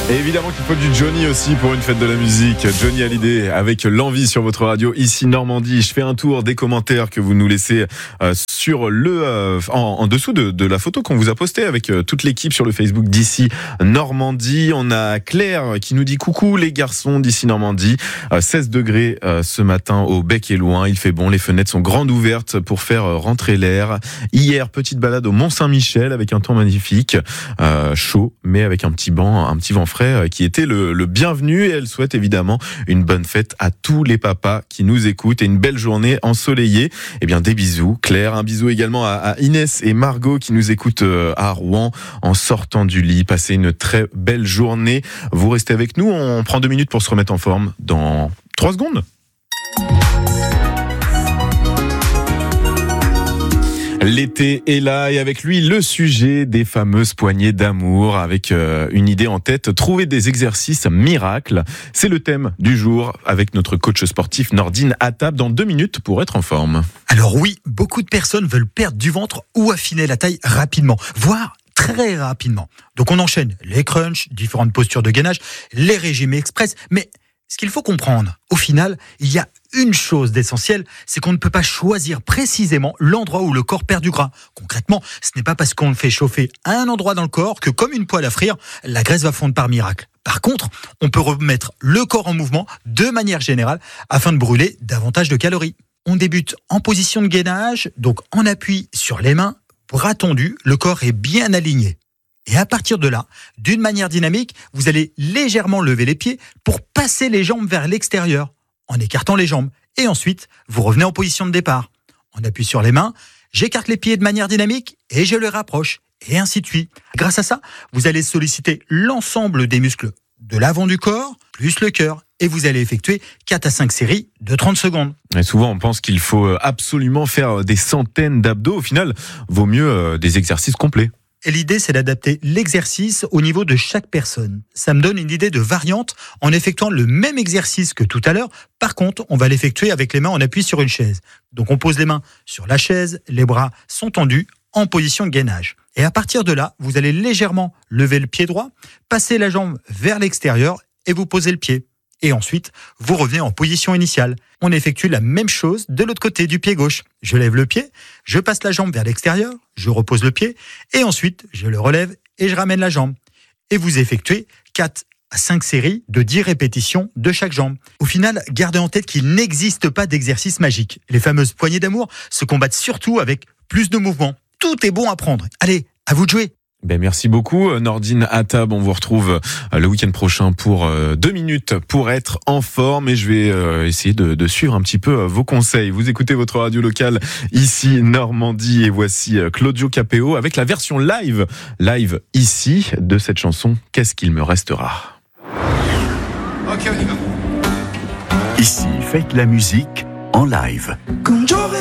Et évidemment qu'il faut du Johnny aussi pour une fête de la musique. Johnny Hallyday avec l'envie sur votre radio ici Normandie. Je fais un tour des commentaires que vous nous laissez sur en dessous de la photo qu'on vous a postée avec toute l'équipe sur le Facebook d'ici Normandie. On a Claire qui nous dit coucou les garçons d'ici Normandie. 16 degrés ce matin au Bec et Loin. Il fait bon, les fenêtres sont grandes ouvertes pour faire rentrer l'air. Hier, petite balade au Mont-Saint-Michel avec un temps magnifique, chaud mais avec un petit vent frais qui était le bienvenu, et elle souhaite évidemment une bonne fête à tous les papas qui nous écoutent et une belle journée ensoleillée. Eh bien des bisous Claire, un bisou également à Inès et Margot qui nous écoutent à Rouen en sortant du lit. Passez une très belle journée. Vous restez avec nous, on prend 2 minutes pour se remettre en forme dans 3 secondes. L'été est là et avec lui le sujet des fameuses poignées d'amour, avec une idée en tête, trouver des exercices miracles. C'est le thème du jour avec notre coach sportif Nordine Attab dans 2 minutes pour être en forme. Alors oui, beaucoup de personnes veulent perdre du ventre ou affiner la taille rapidement, voire très rapidement. Donc on enchaîne les crunchs, différentes postures de gainage, les régimes express, mais ce qu'il faut comprendre, au final, il y a une chose d'essentielle, c'est qu'on ne peut pas choisir précisément l'endroit où le corps perd du gras. Concrètement, ce n'est pas parce qu'on le fait chauffer à un endroit dans le corps que, comme une poêle à frire, la graisse va fondre par miracle. Par contre, on peut remettre le corps en mouvement de manière générale afin de brûler davantage de calories. On débute en position de gainage, donc en appui sur les mains, bras tendus, le corps est bien aligné. Et à partir de là, d'une manière dynamique, vous allez légèrement lever les pieds pour passer les jambes vers l'extérieur, en écartant les jambes. Et ensuite, vous revenez en position de départ. On appuie sur les mains, j'écarte les pieds de manière dynamique et je les rapproche, et ainsi de suite. Grâce à ça, vous allez solliciter l'ensemble des muscles de l'avant du corps, plus le cœur, et vous allez effectuer 4 à 5 séries de 30 secondes. Et souvent, on pense qu'il faut absolument faire des centaines d'abdos. Au final, vaut mieux des exercices complets. Et l'idée, c'est d'adapter l'exercice au niveau de chaque personne. Ça me donne une idée de variante en effectuant le même exercice que tout à l'heure. Par contre, on va l'effectuer avec les mains en appui sur une chaise. Donc on pose les mains sur la chaise, les bras sont tendus en position de gainage. Et à partir de là, vous allez légèrement lever le pied droit, passer la jambe vers l'extérieur et vous posez le pied. Et ensuite, vous revenez en position initiale. On effectue la même chose de l'autre côté du pied gauche. Je lève le pied, je passe la jambe vers l'extérieur, je repose le pied, et ensuite, je le relève et je ramène la jambe. Et vous effectuez 4 à 5 séries de 10 répétitions de chaque jambe. Au final, gardez en tête qu'il n'existe pas d'exercice magique. Les fameuses poignées d'amour se combattent surtout avec plus de mouvements. Tout est bon à prendre. Allez, à vous de jouer. Merci beaucoup Nordine Attab, on vous retrouve le week-end prochain pour 2 minutes pour être en forme, et je vais essayer de suivre un petit peu vos conseils. Vous écoutez votre radio locale ici Normandie, et voici Claudio Capéo avec la version live ici de cette chanson Qu'est-ce qu'il me restera. Ok, on y va. Ici, faites la musique en live. Quand j'aurai